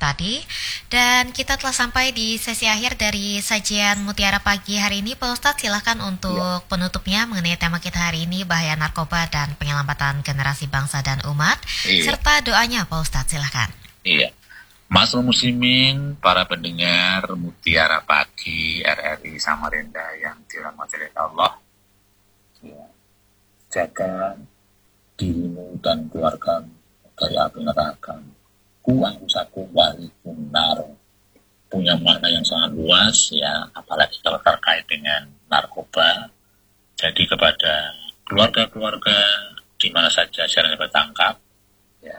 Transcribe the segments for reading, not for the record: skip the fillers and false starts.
tadi. Dan kita telah sampai di sesi akhir dari sajian Mutiara Pagi hari ini. Pak Ustadz, silahkan untuk penutupnya mengenai tema kita hari ini, bahaya narkoba dan penyelamatan generasi bangsa dan umat. Serta doanya Pak Ustadz, silahkan. Iya. Masul muslimin, para pendengar Mutiara Pagi RRI Samarinda yang dirahmati oleh Allah, ya, jaga dirimu dan keluarga dari api neraka. Kuang usaku wali kunar, punya makna yang sangat luas, ya, apalagi kalau terkait dengan narkoba. Jadi kepada keluarga-keluarga di mana saja siaran bertangkap, ya,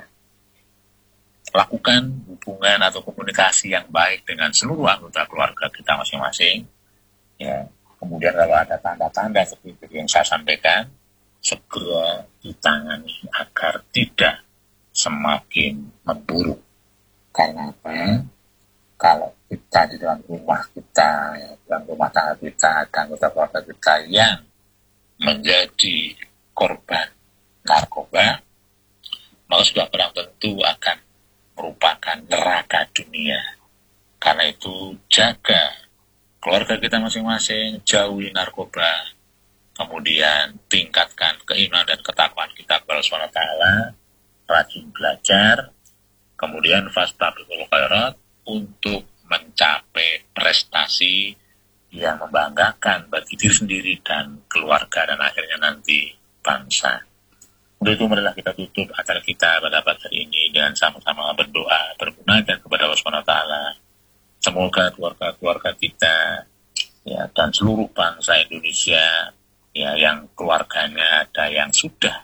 lakukan hubungan atau komunikasi yang baik dengan seluruh anggota keluarga kita masing-masing. Ya, kemudian kalau ada tanda-tanda seperti yang saya sampaikan, segera ditangani agar tidak semakin memburuk. Karena apa? Kalau kita di dalam rumah kita, dalam rumah tangga kita, dan anggota keluarga kita yang menjadi korban narkoba, maka sudah barang tentu akan merupakan neraka dunia. Karena itu jaga keluarga kita masing-masing, jauhi narkoba, kemudian tingkatkan keimanan dan ketakwaan kita kepada Allah SWT, rajin belajar, kemudian fastabiqul khairat untuk mencapai prestasi yang membanggakan bagi diri sendiri dan keluarga dan akhirnya nanti bangsa. Untuk itu marilah kita tutup acara kita pada pagi hari ini dengan sama-sama berdoa, bermunajat kepada Allah SWT. Semoga keluarga-keluarga kita, ya, dan seluruh bangsa Indonesia, ya, yang keluarganya ada yang sudah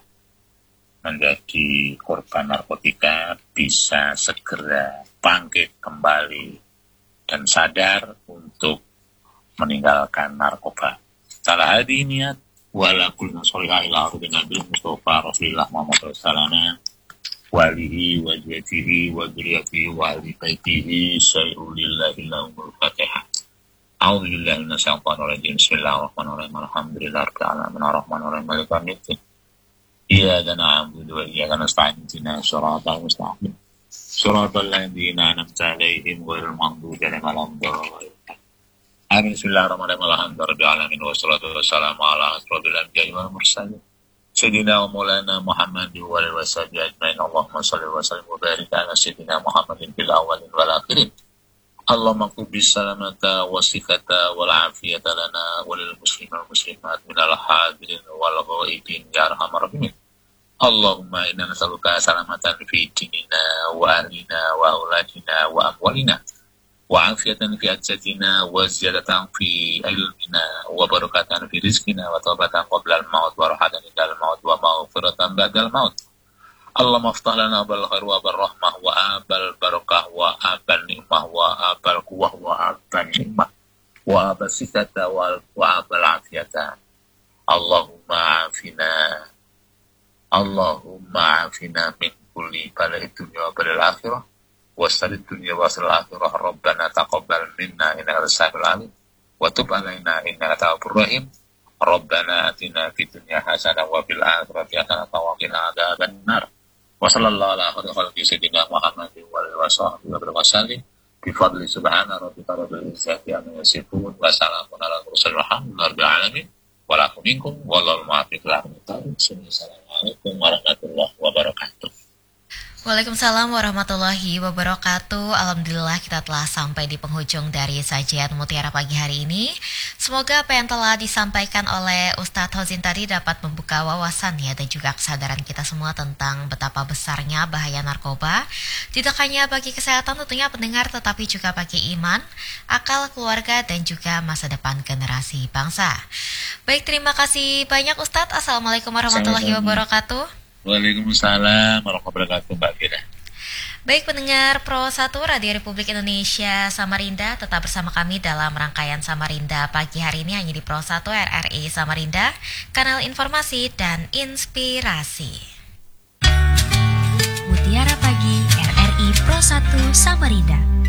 menjadi korban narkotika bisa segera bangkit kembali dan sadar untuk meninggalkan narkoba. Salah hati niat wala kulna sholihah ila ardi nabi Mustafa Rasulullah Muhammad SAW walihi wa jatihi wa dzurriyyatihi wa ahli baitihi sayyulillahi lahumul fatihah. A'udzu billahi minasyaitonir rajim. Bismillahirrahmanirrahim. Alhamdulillahirabbil alamin arrahmanir rahim maliki yaumiddin. Iyyaka na'budu wa iyyaka nasta'in ihdinas siratal mustaqim. Siratal ladzina an'amta 'alaihim ghairil maghdubi 'alaihim waladdallin. Amin. Bismillahirrahmanirrahim. Alhamdulillahirabbil alamin wassalatu wassalamu ala asyrofil anbiya'i wal mursalin sayyidina wa maulana Muhammadin wa alihi washabihi ajmain. Allahumma shalli wa sallim wa barik ala sayyidina Muhammadin fil awwalin wal akhirin. Allahumma qub bis salamata wa sifata wal afiyata lana wa lil muslimin wal muslimat minal hadirin wal ghaibin ya arhamar rahimin. Allahumma inna nas'aluka salamatan fi dinina wa ahlina wa auladina wa amwalina wa afiyatan fi ajsadina wa ziyadatan fi ilmina wa barakatan fi rizqina wa taubatan qabla al-maut wa rahatan indal maut wa maghfiratan ba'dal maut. Allahumma aftah lana abal khair wa abal rahmah wa abal barakah wa abal ni'mah wa abal quwwah wa abal ni'mah wa abal sitata wa abal afiyata. Allahumma afina min kulli bala'id dunya wa bala'il akhirah wassalid dunya wa wassalil akhirah. Rabbana taqabbal minna innaka antas samiul alim wa tub alaina innaka tawwabur rahim. Rabbana atina fid dunya hasanah wa fil akhirati hasanah wa qina adzabannar. Wa sallallahu ala khairi sayyidina Muhammadin wa alihi wa sahbihi bi fadli subhana rabbika rabbil izzati amma yasifun wa salamun ala mursalin walhamdulillahi rabbil alamin wa lakum minkum wallahu muwaffiq ila aqwamit thoriq. Assalamualaikum warahmatullahi wabarakatuh. Waalaikumsalam warahmatullahi wabarakatuh. Alhamdulillah kita telah sampai di penghujung dari sajian Mutiara Pagi hari ini. Semoga apa yang telah disampaikan oleh Ustadz Hozin tadi dapat membuka wawasan ya dan juga kesadaran kita semua tentang betapa besarnya bahaya narkoba. Tidak hanya bagi kesehatan tentunya pendengar, tetapi juga bagi iman, akal keluarga dan juga masa depan generasi bangsa. Baik, terima kasih banyak Ustadz. Assalamualaikum warahmatullahi wabarakatuh. Waalaikumsalam warahmatullahi wabarakatuh, Mbak Fira. Baik pendengar Pro 1 Radio Republik Indonesia Samarinda, tetap bersama kami dalam rangkaian Samarinda Pagi hari ini hanya di Pro 1 RRI Samarinda, kanal informasi dan inspirasi. Mutiara Pagi RRI Pro 1 Samarinda.